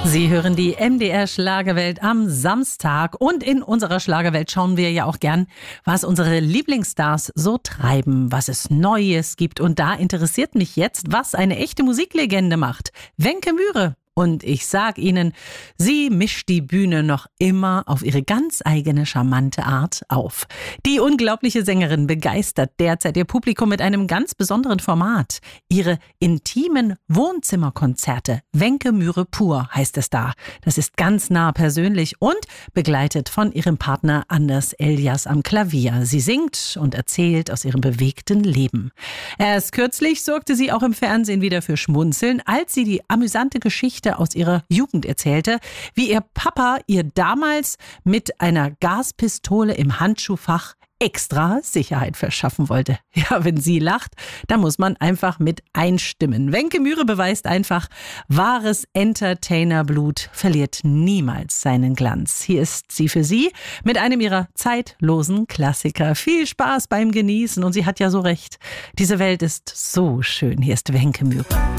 Sie hören die MDR Schlagerwelt am Samstag und in unserer Schlagerwelt schauen wir ja auch gern, was unsere Lieblingsstars so treiben, was es Neues gibt. Und da interessiert mich jetzt, was eine echte Musiklegende macht. Wencke Myhre. Und ich sag Ihnen, sie mischt die Bühne noch immer auf ihre ganz eigene charmante Art auf. Die unglaubliche Sängerin begeistert derzeit ihr Publikum mit einem ganz besonderen Format. Ihre intimen Wohnzimmerkonzerte, Wencke Myhre pur heißt es da. Das ist ganz nah persönlich und begleitet von ihrem Partner Anders Elias am Klavier. Sie singt und erzählt aus ihrem bewegten Leben. Erst kürzlich sorgte sie auch im Fernsehen wieder für Schmunzeln, als sie die amüsante Geschichte aus ihrer Jugend erzählte, wie ihr Papa ihr damals mit einer Gaspistole im Handschuhfach extra Sicherheit verschaffen wollte. Ja, wenn sie lacht, da muss man einfach mit einstimmen. Wencke Myhre beweist einfach, wahres Entertainerblut verliert niemals seinen Glanz. Hier ist sie für Sie mit einem ihrer zeitlosen Klassiker. Viel Spaß beim Genießen und sie hat ja so recht. Diese Welt ist so schön. Hier ist Wencke Myhre.